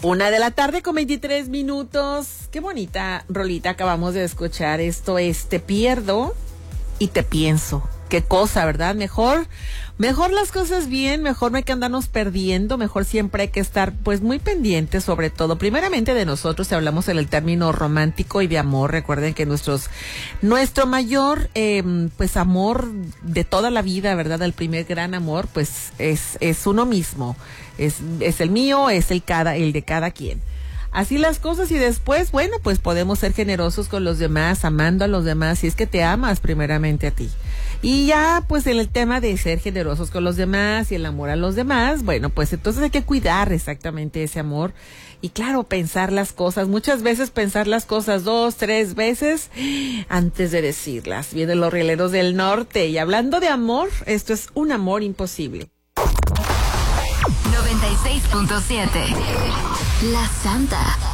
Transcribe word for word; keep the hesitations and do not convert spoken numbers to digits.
Una de la tarde con veintitrés minutos. Qué bonita rolita acabamos de escuchar. Esto es Te pierdo y te pienso. Qué cosa, ¿verdad? Mejor, mejor las cosas bien, mejor no hay que andarnos perdiendo, mejor siempre hay que estar pues muy pendientes, sobre todo, primeramente de nosotros, si hablamos en el término romántico y de amor. Recuerden que nuestros, nuestro mayor eh, pues amor de toda la vida, ¿verdad? El primer gran amor, pues es, es uno mismo, es, es el mío, es el cada, el de cada quien. Así las cosas, y después, bueno, pues podemos ser generosos con los demás, amando a los demás, si es que te amas primeramente a ti. Y ya, pues en el tema de ser generosos con los demás y el amor a los demás, bueno, pues entonces hay que cuidar exactamente ese amor. Y claro, pensar las cosas, muchas veces pensar las cosas dos, tres veces antes de decirlas. Vienen los rieleros del norte, y hablando de amor, esto es un amor imposible. noventa y seis punto siete La Santa.